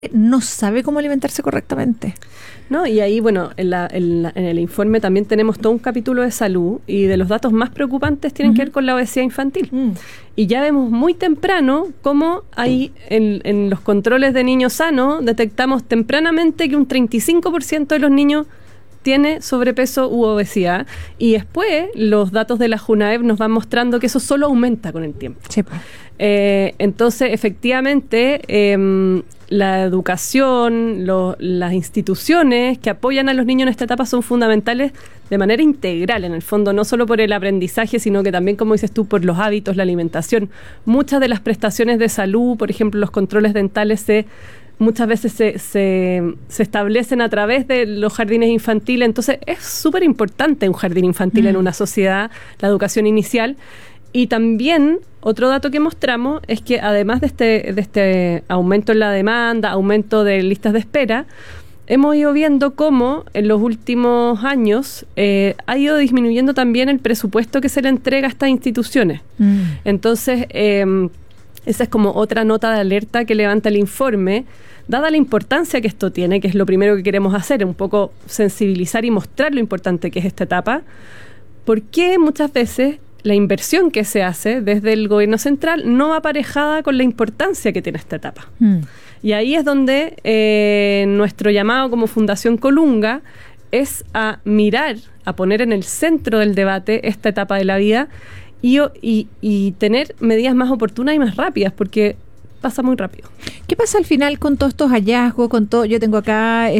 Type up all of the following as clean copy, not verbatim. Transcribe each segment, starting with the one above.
no sabe cómo alimentarse correctamente. ¿No? Y ahí, bueno, en el informe también tenemos todo un capítulo de salud y de los datos más preocupantes tienen que ver con la obesidad infantil. Y ya vemos muy temprano cómo hay en los controles de niños sanos detectamos tempranamente que un 35% de los niños tiene sobrepeso u obesidad, y después los datos de la Junaep nos van mostrando que eso solo aumenta con el tiempo. Sí, pues. Entonces, efectivamente, la educación, las instituciones que apoyan a los niños en esta etapa son fundamentales de manera integral, en el fondo, no solo por el aprendizaje, sino que también, como dices tú, por los hábitos, la alimentación. Muchas de las prestaciones de salud, por ejemplo, los controles dentales, muchas veces se establecen a través de los jardines infantiles. Entonces, es súper importante un jardín infantil en una sociedad, la educación inicial. Y también, otro dato que mostramos es que además de este aumento en la demanda, aumento de listas de espera, hemos ido viendo cómo en los últimos años ha ido disminuyendo también el presupuesto que se le entrega a estas instituciones. Entonces, esa es como otra nota de alerta que levanta el informe, dada la importancia que esto tiene, que es lo primero que queremos hacer, un poco sensibilizar y mostrar lo importante que es esta etapa, porque muchas veces la inversión que se hace desde el gobierno central no va aparejada con la importancia que tiene esta etapa. Y ahí es donde nuestro llamado como Fundación Colunga es a mirar, a poner en el centro del debate esta etapa de la vida y tener medidas más oportunas y más rápidas, porque pasa muy rápido. ¿Qué pasa al final con todos estos hallazgos? Yo tengo acá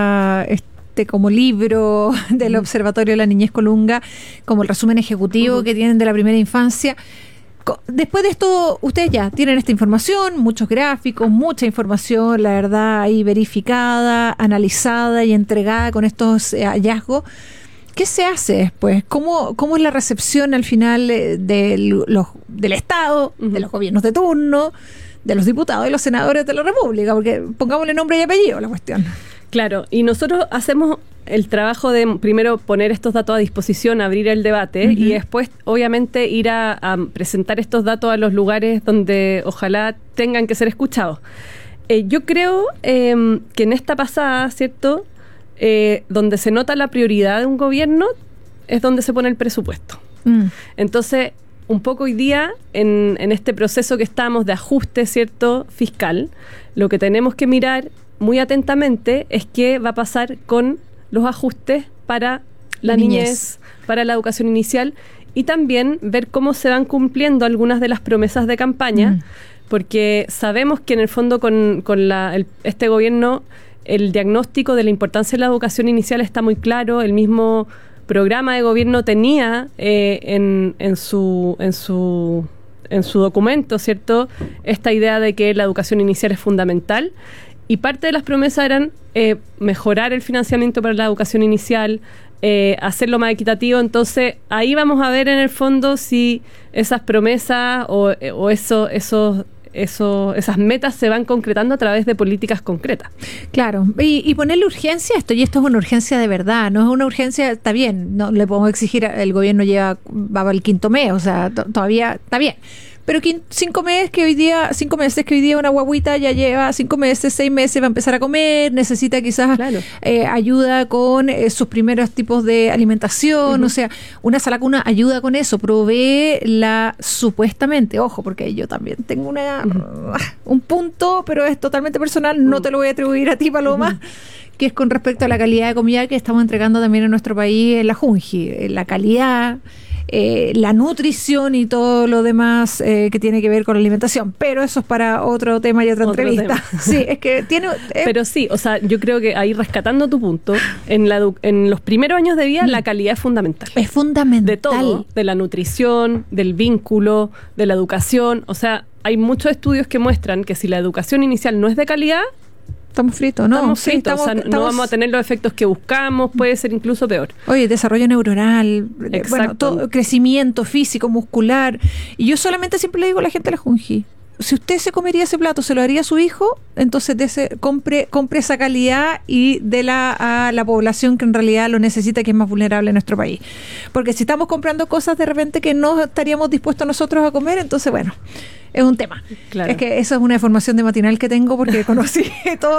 como libro del Observatorio de la Niñez Colunga, como el resumen ejecutivo que tienen de la primera infancia. Después de esto, ustedes ya tienen esta información, muchos gráficos, mucha información, la verdad, ahí verificada, analizada y entregada con estos hallazgos. ¿Qué se hace después? ¿Cómo es la recepción al final del Estado, de los gobiernos de turno, de los diputados y los senadores de la República? Porque pongámosle nombre y apellido a la cuestión. Claro, y nosotros hacemos el trabajo de primero poner estos datos a disposición, abrir el debate y después obviamente ir a presentar estos datos a los lugares donde ojalá tengan que ser escuchados. Yo creo que en esta pasada, ¿cierto?, donde se nota la prioridad de un gobierno es donde se pone el presupuesto. Entonces, un poco hoy día, en este proceso que estamos de ajuste, ¿cierto?, fiscal, lo que tenemos que mirar muy atentamente es qué va a pasar con los ajustes para la niñez, para la educación inicial, y también ver cómo se van cumpliendo algunas de las promesas de campaña, porque sabemos que en el fondo con este gobierno el diagnóstico de la importancia de la educación inicial está muy claro. El mismo programa de gobierno tenía en su documento, ¿cierto?, esta idea de que la educación inicial es fundamental. Y parte de las promesas eran mejorar el financiamiento para la educación inicial, hacerlo más equitativo. Entonces, ahí vamos a ver en el fondo si esas promesas o esas metas se van concretando a través de políticas concretas. Claro, y ponerle urgencia a esto, y esto es una urgencia de verdad, no es una urgencia, está bien, no le podemos exigir, el gobierno va al quinto mes, o sea, todavía está bien. Pero 5 meses que hoy día una guaguita ya lleva 5 meses, 6 meses, va a empezar a comer, necesita quizás ayuda con sus primeros tipos de alimentación, o sea, una sala cuna ayuda con eso, provee supuestamente, ojo, porque yo también tengo un punto, pero es totalmente personal, no te lo voy a atribuir a ti, Paloma, que es con respecto a la calidad de comida que estamos entregando también en nuestro país en la Junji, la calidad, la nutrición y todo lo demás que tiene que ver con la alimentación, pero eso es para otro tema y otra entrevista. Sí, es que tiene... Pero sí, o sea, yo creo que ahí, rescatando tu punto, en los primeros años de vida la calidad es fundamental. Es fundamental. De todo, de la nutrición, del vínculo, de la educación. O sea, hay muchos estudios que muestran que si la educación inicial no es de calidad, estamos fritos, ¿no? Estamos fritos, o sea, no vamos a tener los efectos que buscamos, puede ser incluso peor. Oye, desarrollo neuronal, bueno, todo, crecimiento físico, muscular. Y yo solamente siempre le digo a la gente de la Junji, si usted se comería ese plato, se lo daría a su hijo, entonces compre esa calidad y déla a la población que en realidad lo necesita, que es más vulnerable en nuestro país. Porque si estamos comprando cosas de repente que no estaríamos dispuestos nosotros a comer, entonces bueno, es un tema. Claro. Es que esa es una formación de matinal que tengo porque conocí todo